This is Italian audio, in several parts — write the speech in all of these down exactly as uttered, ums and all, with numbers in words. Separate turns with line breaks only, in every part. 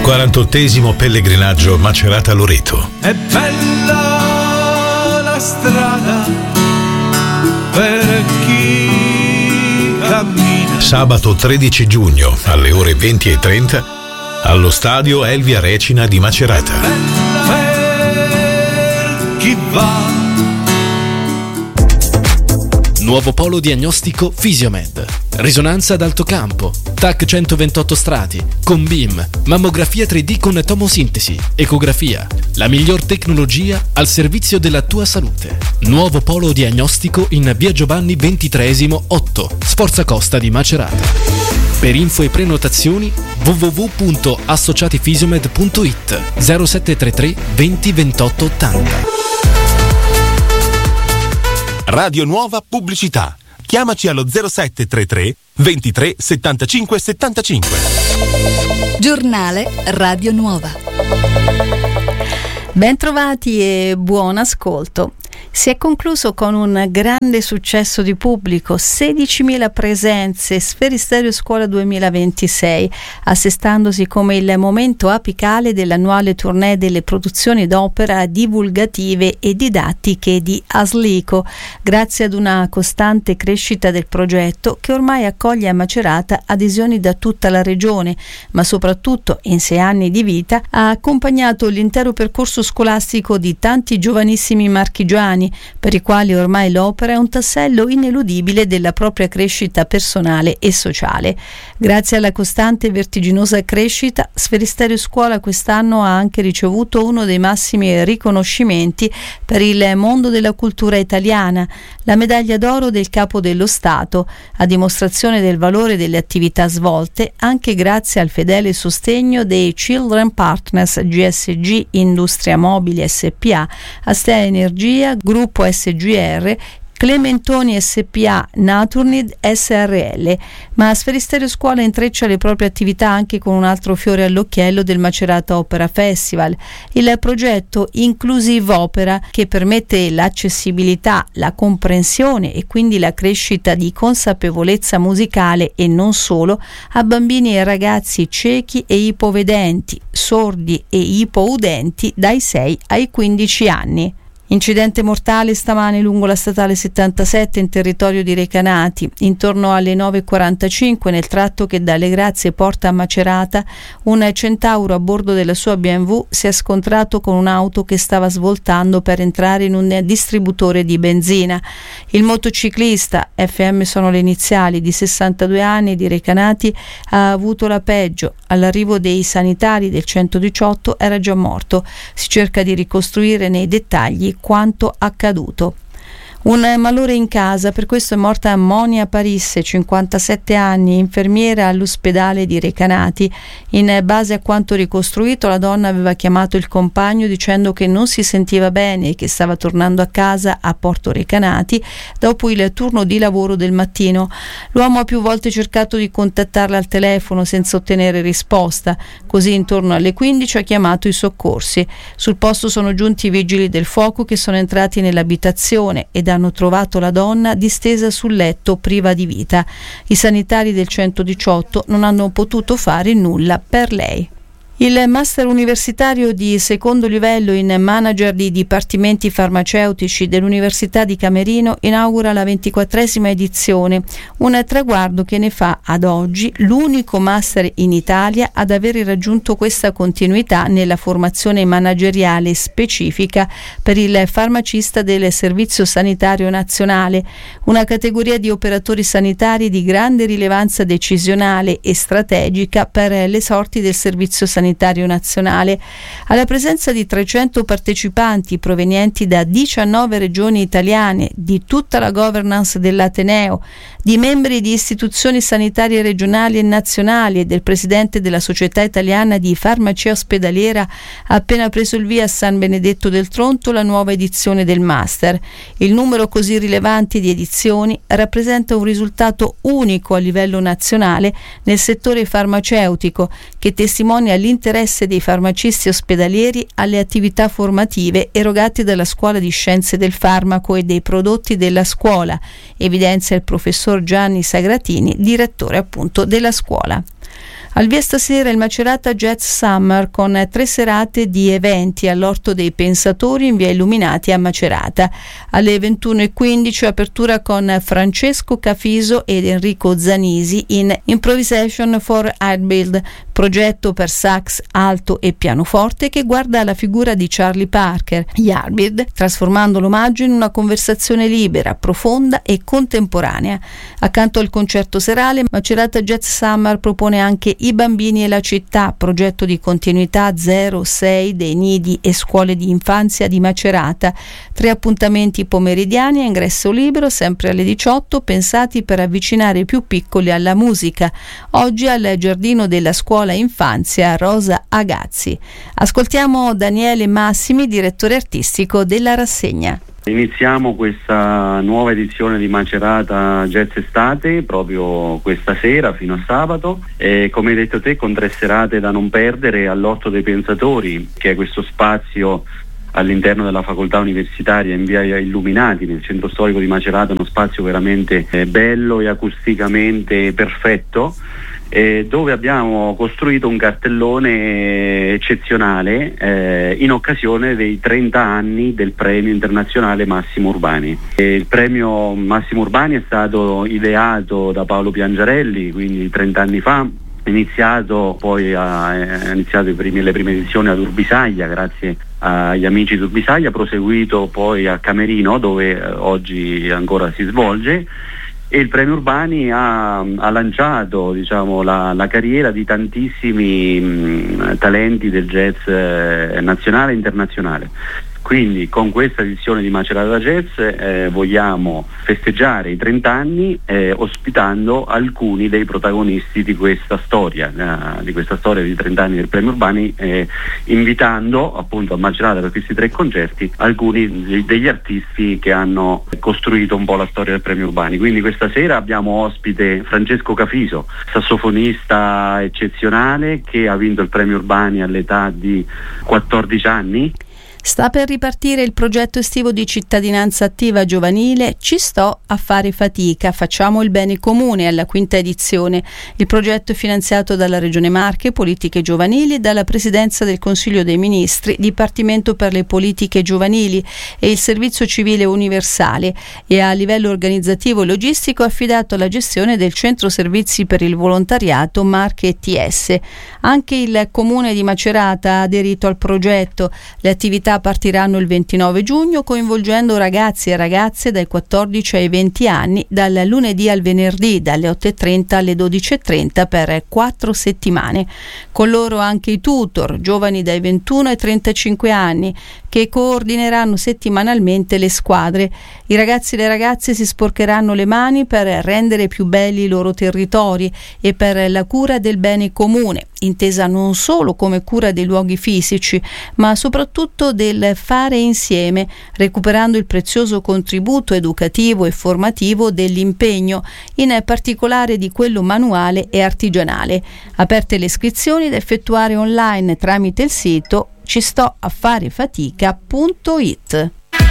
quarantottesimo pellegrinaggio Macerata-Loreto.
È bella la strada per chi cammina.
Sabato tredici giugno alle ore venti e trenta allo stadio Elvia Recina di Macerata.
È bella per chi va.
Nuovo polo diagnostico Fisiomed. Risonanza ad alto campo, T A C centoventotto strati, con B I M, mammografia tre D con tomosintesi, ecografia. La miglior tecnologia al servizio della tua salute. Nuovo polo diagnostico in via Giovanni ventitreesimo otto, Sforza Costa di Macerata. Per info e prenotazioni w w w punto associatifisiomed punto i t zero sette tre tre venti ventotto ottanta.
Radio Nuova Pubblicità. Chiamaci allo zero sette tre tre ventitré settantacinque settantacinque.
Giornale Radio Nuova. Bentrovati e buon ascolto. Si è concluso con un grande successo di pubblico, sedicimila presenze, Sferisterio Scuola duemilaventisei, assestandosi come il momento apicale dell'annuale tournée delle produzioni d'opera divulgative e didattiche di Aslico, grazie ad una costante crescita del progetto che ormai accoglie a Macerata adesioni da tutta la regione, ma soprattutto in sei anni di vita ha accompagnato l'intero percorso scolastico di tanti giovanissimi marchigiani, per i quali ormai l'opera è un tassello ineludibile della propria crescita personale e sociale. Grazie alla costante e vertiginosa crescita, Sferisterio Scuola quest'anno ha anche ricevuto uno dei massimi riconoscimenti per il mondo della cultura italiana, la medaglia d'oro del Capo dello Stato, a dimostrazione del valore delle attività svolte, anche grazie al fedele sostegno dei Children Partners G S G Industria Mobili S P A, Astea Energia, Gruppo S G R, Clementoni S P A, Naturnid S R L. Ma Sferisterio Scuola intreccia le proprie attività anche con un altro fiore all'occhiello del Macerata Opera Festival, il progetto Inclusive Opera, che permette l'accessibilità, la comprensione e quindi la crescita di consapevolezza musicale e non solo a bambini e ragazzi ciechi e ipovedenti, sordi e ipoudenti dai sei ai quindici anni. Incidente mortale stamane lungo la statale settantasette in territorio di Recanati. Intorno alle nove e quarantacinque, nel tratto che dalle Grazie porta a Macerata, un Centauro a bordo della sua B M W si è scontrato con un'auto che stava svoltando per entrare in un distributore di benzina. Il motociclista, F M sono le iniziali, di sessantadue anni, di Recanati, ha avuto la peggio. All'arrivo dei sanitari del centodiciotto era già morto. Si cerca di ricostruire nei dettagli quanto accaduto. Un malore in casa, per questo è morta Monia Parisse, cinquantasette anni, infermiera all'ospedale di Recanati. In base a quanto ricostruito, la donna aveva chiamato il compagno dicendo che non si sentiva bene e che stava tornando a casa a Porto Recanati dopo il turno di lavoro del mattino. L'uomo ha più volte cercato di contattarla al telefono senza ottenere risposta, così intorno alle quindici ha chiamato i soccorsi. Sul posto sono giunti i vigili del fuoco che sono entrati nell'abitazione ed hanno trovato la donna distesa sul letto priva di vita. I sanitari del centodiciotto non hanno potuto fare nulla per lei. Il master universitario di secondo livello in manager di dipartimenti farmaceutici dell'Università di Camerino inaugura la ventiquattresima edizione, un traguardo che ne fa ad oggi l'unico master in Italia ad aver raggiunto questa continuità nella formazione manageriale specifica per il farmacista del Servizio Sanitario Nazionale, una categoria di operatori sanitari di grande rilevanza decisionale e strategica per le sorti del Servizio Sanitario Nazionale. Alla presenza di trecento partecipanti provenienti da diciannove regioni italiane, di tutta la governance dell'Ateneo, di membri di istituzioni sanitarie regionali e nazionali e del presidente della Società Italiana di Farmacia Ospedaliera, ha appena preso il via a San Benedetto del Tronto la nuova edizione del Master. Il numero così rilevante di edizioni rappresenta un risultato unico a livello nazionale nel settore farmaceutico, che testimonia l'interesse dei farmacisti ospedalieri alle attività formative erogate dalla Scuola di Scienze del Farmaco e dei prodotti della scuola, evidenzia il professor Gianni Sagratini, direttore appunto della scuola. Al via stasera il Macerata Jazz Summer con tre serate di eventi all'Orto dei Pensatori in via Illuminati a Macerata. Alle ventuno e quindici apertura con Francesco Cafiso ed Enrico Zanisi in Improvisation for Hardbuild, progetto per sax alto e pianoforte che guarda alla figura di Charlie Parker, Yardbird, trasformando l'omaggio in una conversazione libera, profonda e contemporanea. Accanto al concerto serale, Macerata Jazz Summer propone anche I bambini e la città, progetto di continuità zero sei dei nidi e scuole di infanzia di Macerata. Tre appuntamenti pomeridiani a ingresso libero, sempre alle diciotto, pensati per avvicinare i più piccoli alla musica. Oggi al giardino della scuola infanzia Rosa Agazzi. Ascoltiamo Daniele Massimi, direttore artistico della rassegna.
Iniziamo questa nuova edizione di Macerata Jazz Estate proprio questa sera fino a sabato e, come hai detto te, con tre serate da non perdere all'Orto dei Pensatori, che è questo spazio all'interno della facoltà universitaria in via Illuminati nel centro storico di Macerata, uno spazio veramente eh, bello e acusticamente perfetto, eh, dove abbiamo costruito un cartellone eccezionale eh, in occasione dei trenta anni del premio internazionale Massimo Urbani. E il premio Massimo Urbani è stato ideato da Paolo Piangiarelli, quindi trenta anni fa, iniziato poi a, è iniziato i primi, le prime edizioni ad Urbisaglia grazie agli amici di Urbisaglia, proseguito poi a Camerino dove eh, oggi ancora si svolge. E il premio Urbani ha, ha lanciato, diciamo, la, la carriera di tantissimi mh, talenti del jazz eh, nazionale e internazionale. Quindi con questa edizione di Macerata Jazz eh, vogliamo festeggiare i trenta anni eh, ospitando alcuni dei protagonisti di questa storia, eh, di questa storia di trenta anni del premio Urbani, eh, invitando appunto a Macerata per questi tre concerti alcuni degli artisti che hanno costruito un po' la storia del premio Urbani. Quindi questa sera abbiamo ospite Francesco Cafiso, sassofonista eccezionale che ha vinto il premio Urbani all'età di quattordici anni.
Sta per ripartire il progetto estivo di cittadinanza attiva giovanile Ci sto a fare fatica, facciamo il bene comune, alla quinta edizione. Il progetto è finanziato dalla Regione Marche, Politiche Giovanili, e dalla Presidenza del Consiglio dei Ministri, Dipartimento per le Politiche Giovanili e il Servizio Civile Universale, e a livello organizzativo e logistico è affidato alla gestione del Centro Servizi per il Volontariato Marche E T S. Anche il Comune di Macerata ha aderito al progetto. Le attività partiranno il ventinove giugno coinvolgendo ragazzi e ragazze dai quattordici ai venti anni dal lunedì al venerdì dalle otto e trenta alle dodici e trenta per quattro settimane. Con loro anche i tutor, giovani dai ventuno ai trentacinque anni, che coordineranno settimanalmente le squadre. I ragazzi e le ragazze si sporcheranno le mani per rendere più belli i loro territori e per la cura del bene comune, intesa non solo come cura dei luoghi fisici, ma soprattutto del fare insieme, recuperando il prezioso contributo educativo e formativo dell'impegno, in particolare di quello manuale e artigianale. Aperte le iscrizioni da effettuare online tramite il sito ci sto a fare fatica punto it.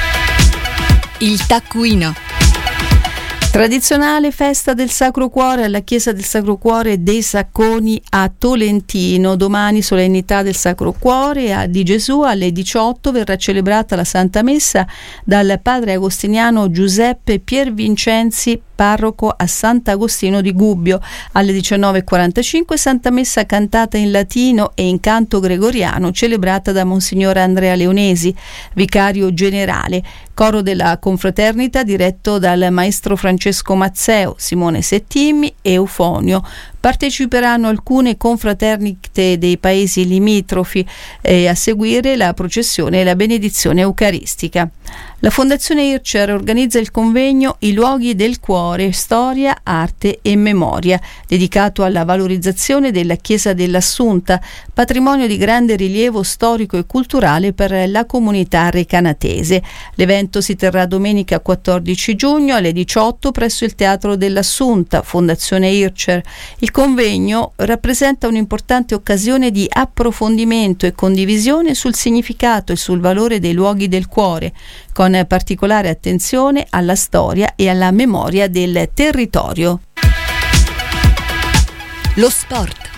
Il taccuino.
Tradizionale festa del Sacro Cuore alla Chiesa del Sacro Cuore dei Sacconi a Tolentino. Domani solennità del Sacro Cuore di Gesù alle diciotto verrà celebrata la Santa Messa dal padre agostiniano Giuseppe Piervincenzi, parroco a Sant'Agostino di Gubbio. Alle diciannove e quarantacinque Santa Messa cantata in latino e in canto gregoriano celebrata da Monsignor Andrea Leonesi, vicario generale. Coro della confraternita diretto dal maestro Francesco Mazzeo, Simone Settimi e Eufonio. Parteciperanno alcune confraternite dei paesi limitrofi e a seguire la processione e la benedizione eucaristica. La Fondazione Ircer organizza il convegno I luoghi del cuore, storia, arte e memoria, dedicato alla valorizzazione della Chiesa dell'Assunta, patrimonio di grande rilievo storico e culturale per la comunità recanatese. L'evento si terrà domenica quattordici giugno alle diciotto presso il Teatro dell'Assunta, Fondazione Ircer. Il convegno rappresenta un'importante occasione di approfondimento e condivisione sul significato e sul valore dei luoghi del cuore, con particolare attenzione alla storia e alla memoria del territorio.
Lo sport.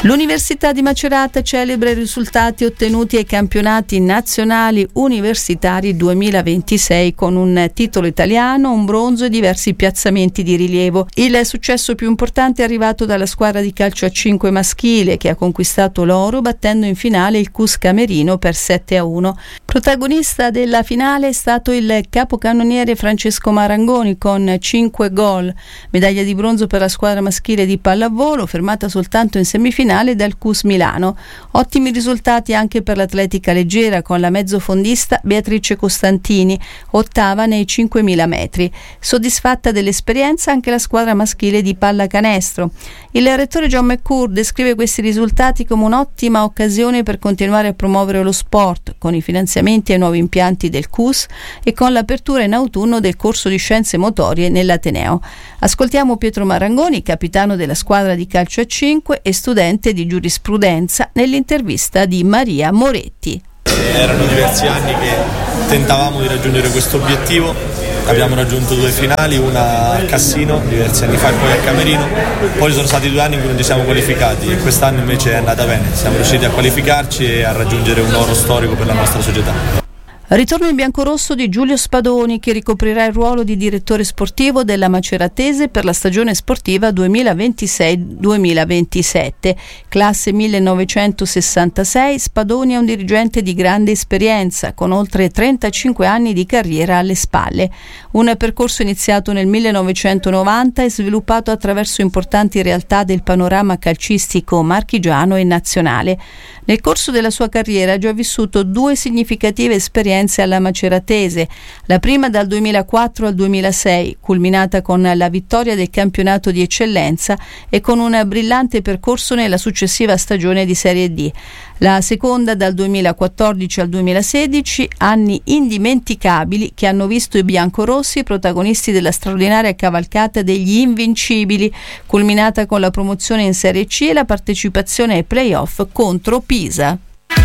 L'Università di Macerata celebra i risultati ottenuti ai campionati nazionali universitari duemilaventisei con un titolo italiano, un bronzo e diversi piazzamenti di rilievo. Il successo più importante è arrivato dalla squadra di calcio a cinque maschile, che ha conquistato l'oro battendo in finale il C U S Camerino per sette a uno. Protagonista della finale è stato il capocannoniere Francesco Marangoni con cinque gol. Medaglia di bronzo per la squadra maschile di pallavolo, fermata soltanto in semifinale dal C U S Milano. Ottimi risultati anche per l'atletica leggera con la mezzofondista Beatrice Costantini, ottava nei cinquemila metri. Soddisfatta dell'esperienza anche la squadra maschile di pallacanestro. Il rettore John McCourt descrive questi risultati come un'ottima occasione per continuare a promuovere lo sport con i finanziamenti ai nuovi impianti del C U S e con l'apertura in autunno del corso di scienze motorie nell'Ateneo. Ascoltiamo Pietro Marangoni, capitano della squadra di calcio a cinque e studente di giurisprudenza, nell'intervista di Maria Moretti.
Erano diversi anni che tentavamo di raggiungere questo obiettivo, abbiamo raggiunto due finali, una a Cassino diversi anni fa e poi a Camerino, poi ci sono stati due anni in cui non ci siamo qualificati e quest'anno invece è andata bene, siamo riusciti a qualificarci e a raggiungere un oro storico per la nostra società.
Ritorno in biancorosso di Giulio Spadoni, che ricoprirà il ruolo di direttore sportivo della Maceratese per la stagione sportiva duemilaventisei duemilaventisette. Classe millenovecentosessantasei, Spadoni è un dirigente di grande esperienza, con oltre trentacinque anni di carriera alle spalle. Un percorso iniziato nel millenovecentonovanta e sviluppato attraverso importanti realtà del panorama calcistico marchigiano e nazionale. Nel corso della sua carriera ha già vissuto due significative esperienze alla Maceratese, la prima dal duemilaquattro al duemilasei, culminata con la vittoria del campionato di eccellenza e con un brillante percorso nella successiva stagione di Serie D. La seconda dal duemilaquattordici al duemilasedici, anni indimenticabili che hanno visto i biancorossi protagonisti della straordinaria cavalcata degli invincibili, culminata con la promozione in Serie C e la partecipazione ai play-off contro Pisa.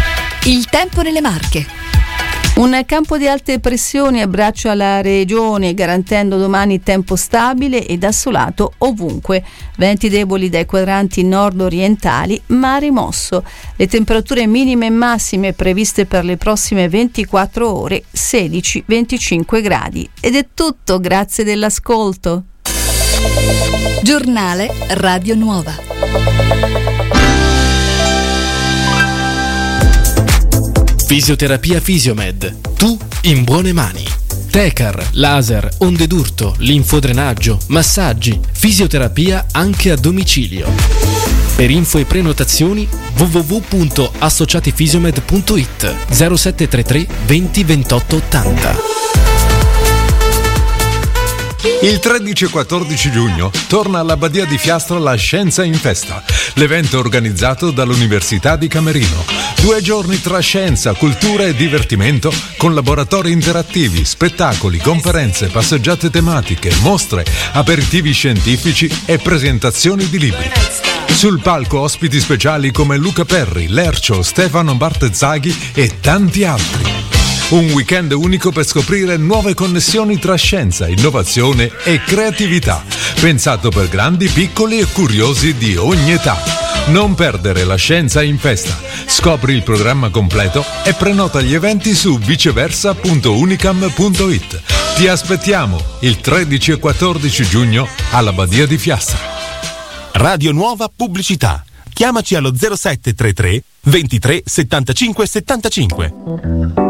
Il tempo nelle Marche.
Un campo di alte pressioni abbraccia la regione, garantendo domani tempo stabile ed assolato ovunque. Venti deboli dai quadranti nord-orientali, ma rimosso. Le temperature minime e massime previste per le prossime ventiquattro ore, sedici venticinque gradi. Ed è tutto, grazie dell'ascolto.
Giornale Radio Nuova.
Fisioterapia Fisiomed. Tu in buone mani. Tecar, laser, onde d'urto, linfodrenaggio, massaggi, fisioterapia anche a domicilio. Per info e prenotazioni w w w punto associatifisiomed punto it zero sette tre tre venti ventotto ottanta.
Il tredici e quattordici giugno torna alla Badia di Fiastra la Scienza in Festa, l'evento organizzato dall'Università di Camerino. Due giorni tra scienza, cultura e divertimento, con laboratori interattivi, spettacoli, conferenze, passeggiate tematiche, mostre, aperitivi scientifici e presentazioni di libri. Sul palco ospiti speciali come Luca Perri, Lercio, Stefano Bartezzaghi e tanti altri. Un weekend unico per scoprire nuove connessioni tra scienza, innovazione e creatività, pensato per grandi, piccoli e curiosi di ogni età. Non perdere la Scienza in Festa. Scopri il programma completo e prenota gli eventi su viceversa punto unicam punto it. Ti aspettiamo il tredici e quattordici giugno alla Badia di Fiastra.
Radio Nuova Pubblicità. Chiamaci allo zero sette tre tre ventitré settantacinque settantacinque.